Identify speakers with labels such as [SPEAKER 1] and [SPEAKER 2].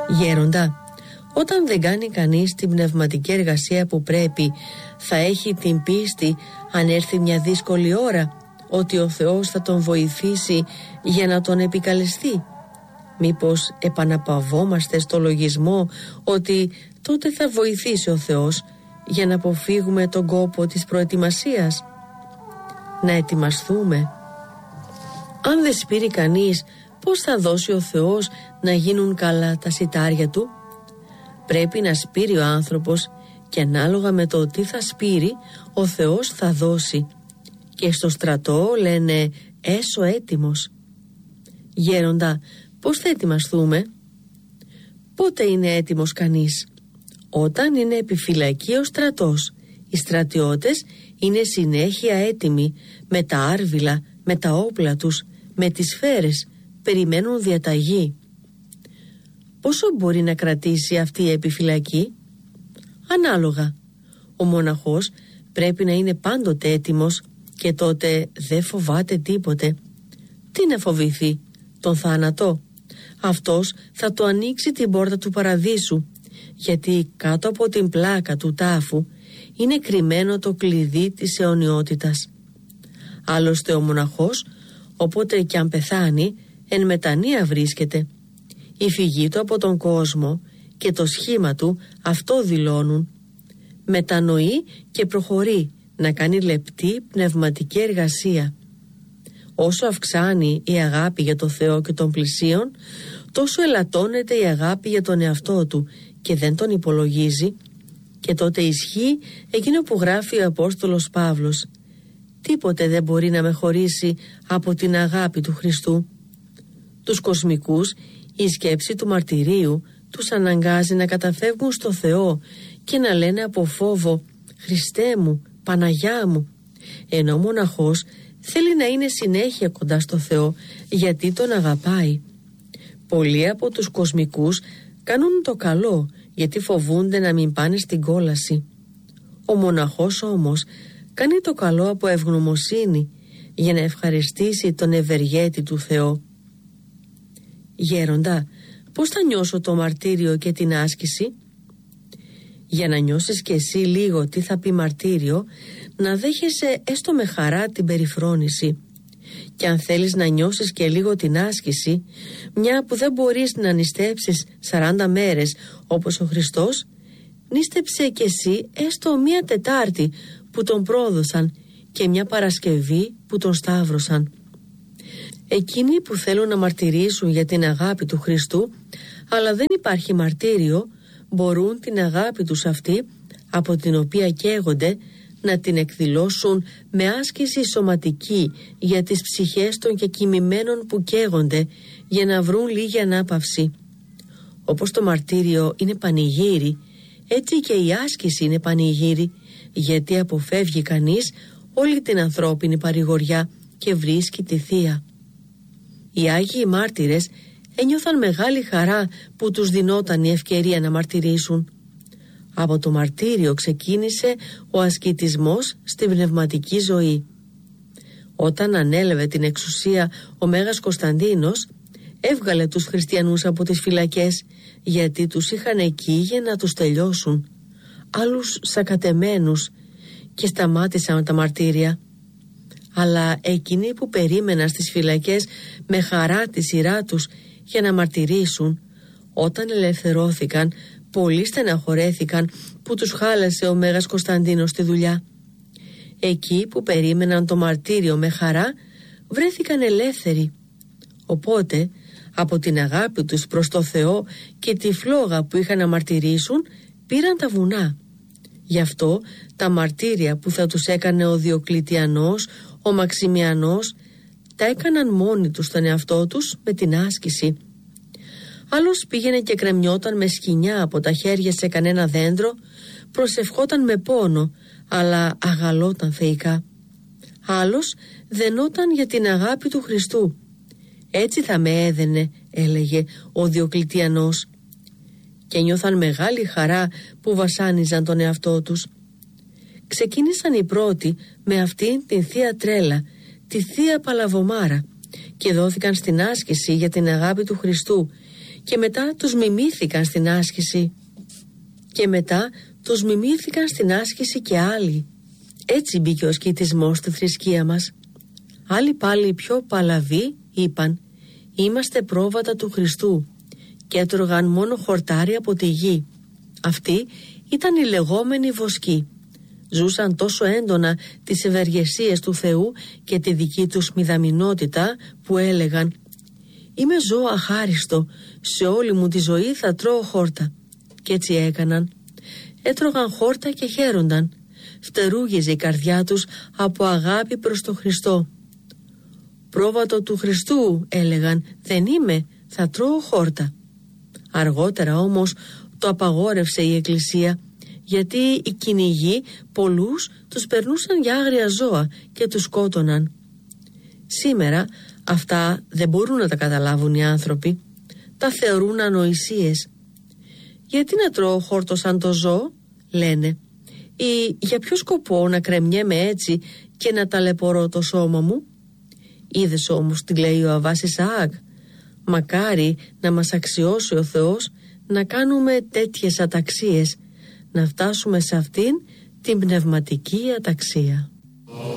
[SPEAKER 1] Γέροντα, όταν δεν κάνει κανείς την πνευματική εργασία που πρέπει, θα έχει την πίστη αν έρθει μια δύσκολη ώρα ότι ο Θεός θα τον βοηθήσει για να τον επικαλεστεί? Μήπως επαναπαυόμαστε στο λογισμό ότι τότε θα βοηθήσει ο Θεός για να αποφύγουμε τον κόπο της προετοιμασίας? Να ετοιμαστούμε. Αν δεν σπείρει κανείς, πώς θα δώσει ο Θεός να γίνουν καλά τα σιτάρια του? Πρέπει να σπείρει ο άνθρωπος και ανάλογα με το τι θα σπείρει, ο Θεός θα δώσει. Και στο στρατό λένε έσω έτοιμος. Γέροντα, πώς θα ετοιμαστούμε? Πότε είναι έτοιμος κανείς? Όταν είναι επιφυλακή ο στρατός. Οι στρατιώτες είναι συνέχεια έτοιμοι, με τα άρβιλα, με τα όπλα τους, με τις σφαίρες, περιμένουν διαταγή. Πόσο μπορεί να κρατήσει αυτή η επιφυλακή? Ανάλογα. Ο μοναχός πρέπει να είναι πάντοτε έτοιμος και τότε δεν φοβάται τίποτε. Τι να φοβηθεί? Τον θάνατο? Αυτός θα του ανοίξει την πόρτα του παραδείσου, γιατί κάτω από την πλάκα του τάφου είναι κρυμμένο το κλειδί της αιωνιότητας. Άλλωστε ο μοναχός, όποτε κι αν πεθάνει, εν μετανία βρίσκεται. Η φυγή του από τον κόσμο και το σχήμα του αυτό δηλώνουν. Μετανοεί και προχωρεί να κάνει λεπτή πνευματική εργασία. Όσο αυξάνει η αγάπη για το Θεό και τον πλησίον, τόσο ελαττώνεται η αγάπη για τον εαυτό του και δεν τον υπολογίζει, και τότε ισχύει εκείνο που γράφει ο Απόστολος Παύλος: «Τίποτε δεν μπορεί να με χωρίσει από την αγάπη του Χριστού». Τους κοσμικούς η σκέψη του μαρτυρίου τους αναγκάζει να καταφεύγουν στο Θεό και να λένε από φόβο «Χριστέ μου, Παναγιά μου», ενώ ο μοναχός θέλει να είναι συνέχεια κοντά στο Θεό γιατί τον αγαπάει. Πολλοί από τους κοσμικούς κάνουν το καλό γιατί φοβούνται να μην πάνε στην κόλαση. Ο μοναχός όμως κάνει το καλό από ευγνωμοσύνη για να ευχαριστήσει τον ευεργέτη του Θεό. Γέροντα, πώς θα νιώσω το μαρτύριο και την άσκηση? Για να νιώσεις κι εσύ λίγο τι θα πει μαρτύριο, να δέχεσαι έστω με χαρά την περιφρόνηση. Και αν θέλεις να νιώσεις και λίγο την άσκηση, μια που δεν μπορείς να νηστέψεις 40 μέρες όπως ο Χριστός, νήστεψε κι εσύ έστω μια Τετάρτη που τον πρόδωσαν και μια Παρασκευή που τον σταύρωσαν. Εκείνοι που θέλουν να μαρτυρήσουν για την αγάπη του Χριστού, αλλά δεν υπάρχει μαρτύριο, μπορούν την αγάπη τους αυτή, από την οποία καίγονται, να την εκδηλώσουν με άσκηση σωματική για τις ψυχές των κεκοιμημένων που καίγονται, για να βρουν λίγη ανάπαυση. Όπως το μαρτύριο είναι πανηγύρι, έτσι και η άσκηση είναι πανηγύρι, γιατί αποφεύγει κανείς όλη την ανθρώπινη παρηγοριά και βρίσκει τη Θεία. Οι Άγιοι Μάρτυρες ένιωθαν μεγάλη χαρά που τους δινόταν η ευκαιρία να μαρτυρήσουν. Από το μαρτύριο ξεκίνησε ο ασκητισμός στην πνευματική ζωή. Όταν ανέλαβε την εξουσία ο Μέγας Κωνσταντίνος, έβγαλε τους χριστιανούς από τις φυλακές, γιατί τους είχαν εκεί για να τους τελειώσουν, άλλους σακατεμένους, και σταμάτησαν τα μαρτύρια. Αλλά εκείνοι που περίμεναν στις φυλακές με χαρά τη σειρά τους για να μαρτυρήσουν, όταν ελευθερώθηκαν, πολλοί στεναχωρέθηκαν που τους χάλασε ο Μέγας Κωνσταντίνος τη δουλειά. Εκεί που περίμεναν το μαρτύριο με χαρά, βρέθηκαν ελεύθεροι. Οπότε, από την αγάπη τους προς το Θεό και τη φλόγα που είχαν να μαρτυρήσουν, πήραν τα βουνά. Γι' αυτό τα μαρτύρια που θα τους έκανε ο Διοκλητιανός, ο Μαξιμιανός, τα έκαναν μόνοι τους στον εαυτό τους με την άσκηση. Άλλος πήγαινε και κρεμιόταν με σκοινιά από τα χέρια σε κανένα δέντρο, προσευχόταν με πόνο, αλλά αγαλόταν θεϊκά. Άλλος δενόταν για την αγάπη του Χριστού. «Έτσι θα με έδαινε», έλεγε ο Διοκλητιανός. Και νιώθαν μεγάλη χαρά που βασάνιζαν τον εαυτό τους. Ξεκίνησαν οι πρώτοι με αυτήν την Θεία Τρέλα, τη Θεία Παλαβομάρα, και δόθηκαν στην άσκηση για την αγάπη του Χριστού, και μετά τους μιμήθηκαν στην άσκηση. Και μετά τους μιμήθηκαν στην άσκηση και άλλοι. Έτσι μπήκε ο σκητισμός στη θρησκεία μας. Άλλοι πάλι πιο παλαβοί είπαν «Είμαστε πρόβατα του Χριστού» και έτρωγαν μόνο χορτάρι από τη γη. Αυτοί ήταν οι λεγόμενοι βοσκοί. Ζούσαν τόσο έντονα τις ευεργεσίες του Θεού και τη δική τους μηδαμινότητα που έλεγαν «Είμαι ζώο αχάριστο, σε όλη μου τη ζωή θα τρώω χόρτα». Και έτσι έκαναν. Έτρωγαν χόρτα και χαίρονταν. Φτερούγιζε η καρδιά τους από αγάπη προς τον Χριστό. «Πρόβατο του Χριστού», έλεγαν, «δεν είμαι, θα τρώω χόρτα». Αργότερα όμως το απαγόρευσε η Εκκλησία, γιατί οι κυνηγοί πολλούς τους περνούσαν για άγρια ζώα και τους σκότωναν. Σήμερα αυτά δεν μπορούν να τα καταλάβουν οι άνθρωποι. Τα θεωρούν ανοησίες. «Γιατί να τρώω χόρτο σαν το ζώο», λένε, «ή για ποιο σκοπό να κρεμιέμαι έτσι και να ταλαιπωρώ το σώμα μου». Είδες όμως τι λέει ο Αββάς Ισαάκ? Μακάρι να μας αξιώσει ο Θεός να κάνουμε τέτοιες αταξίες, να φτάσουμε σε αυτήν την πνευματική αταξία.